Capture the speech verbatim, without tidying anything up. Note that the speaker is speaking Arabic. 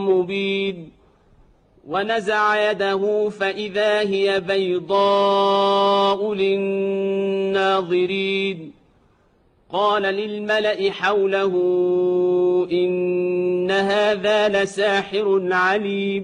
مبين ونزع يده فإذا هي بيضاء للناظرين قال للملأ حوله إن هذا لساحر عليم